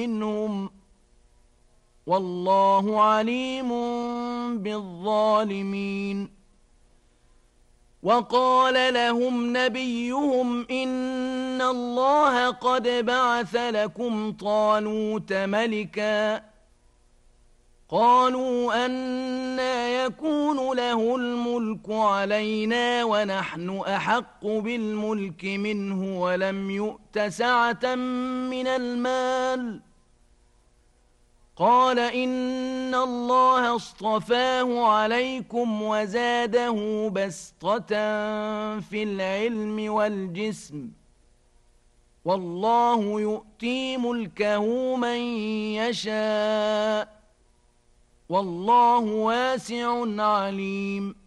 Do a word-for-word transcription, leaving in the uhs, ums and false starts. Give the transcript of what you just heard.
منهم والله عليم بالظالمين. وقال لهم نبيهم إن الله قد بعث لكم طالوت ملكا قالوا أنى يكون له الملك علينا ونحن أحق بالملك منه ولم يؤت سعة من المال قال إن الله اصطفاه عليكم وزاده بسطة في العلم والجسم والله يؤتي ملكه من يشاء والله واسع عليم.